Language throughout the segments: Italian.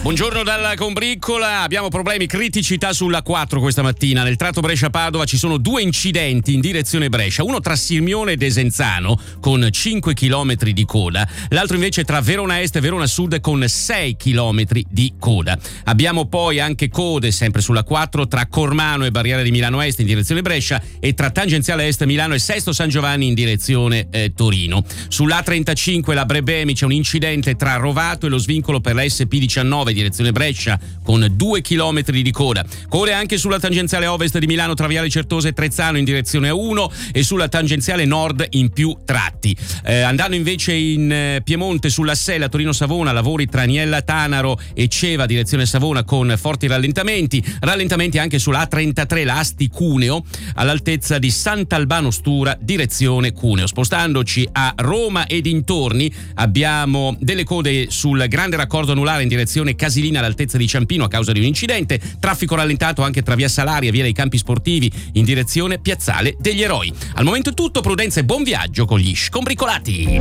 Buongiorno dalla combriccola, abbiamo problemi, criticità sulla 4 questa mattina. Nel tratto Brescia-Padova ci sono 2 incidenti in direzione Brescia, uno tra Sirmione e Desenzano con 5 km di coda, l'altro invece tra Verona Est e Verona Sud con 6 km di coda. Abbiamo poi anche code sempre sulla 4 tra Cormano e Barriera di Milano Est in direzione Brescia e tra Tangenziale Est Milano e Sesto San Giovanni in direzione Torino. Sull'A35 la Brebemi c'è un incidente tra Rovato e lo svincolo per la SP19 direzione Brescia con 2 km di coda. Code anche sulla tangenziale ovest di Milano tra Viale Certosa e Trezzano in direzione A1 e sulla tangenziale nord in più tratti. Andando invece in Piemonte sulla Sella Torino-Savona, lavori tra Aniella Tanaro e Ceva direzione Savona con forti rallentamenti anche sulla A33 la Asti-Cuneo all'altezza di Sant'Albano Stura direzione Cuneo. Spostandoci a Roma e dintorni abbiamo delle code sul grande raccordo anulare in direzione Casilina all'altezza di Ciampino a causa di un incidente, traffico rallentato anche tra via Salaria e via dei Campi Sportivi in direzione Piazzale degli Eroi. Al momento è tutto, prudenza e buon viaggio con gli scombricolati.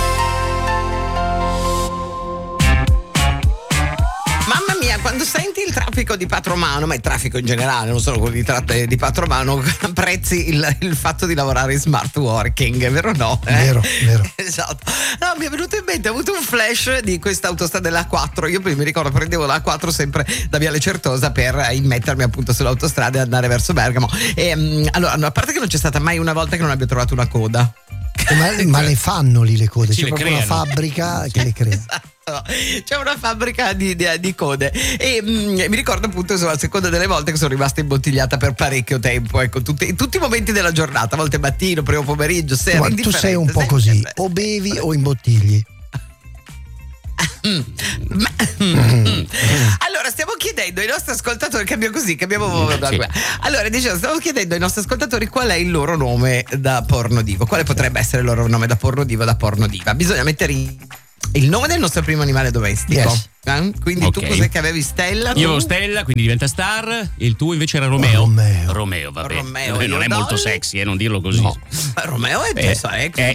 Mamma mia, quando senti il traffico di Patromano, ma il traffico in generale, non solo quello di Patromano, apprezzi il fatto di lavorare in smart working, vero o no? Vero. Esatto. No, mi è venuto in mente, ho avuto un flash di questa autostrada della A4. Io prima mi ricordo prendevo la A4 sempre da Viale Certosa per immettermi appunto sull'autostrada e andare verso Bergamo. E allora, a parte che non c'è stata mai una volta che non abbia trovato una coda. Ma le fanno lì le code, Sì, c'è le proprio una creano. fabbrica che le crea. Esatto. C'è una fabbrica di code e mi ricordo appunto insomma, a seconda delle volte che sono rimasta imbottigliata per parecchio tempo, ecco, in tutti i momenti della giornata, a volte mattino, primo pomeriggio, sera. Ma tu sei un po' così, o bevi o imbottigli. Allora stiamo chiedendo ai nostri ascoltatori, allora diciamo, stiamo chiedendo ai nostri ascoltatori qual è il loro nome da pornodivo, quale potrebbe essere il loro nome da pornodivo, da pornodiva. Bisogna mettere il nome del nostro primo animale domestico. Yes. Quindi Ok. tu cos'è che avevi, Stella? Io avevo Stella, quindi diventa Star, e il tuo invece era Romeo. Romeo. Romeo, va bene. Romeo, Non io è molto Dolly. sexy, non dirlo così. Ma Romeo è sexy.